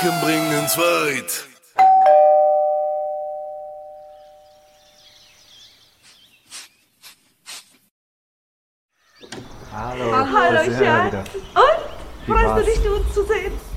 Gedanken bringen uns weit. Hallo, Hallo, da sind wir Schatz. wieder. Und? Wie Freust war's? du dich, uns zu sehen?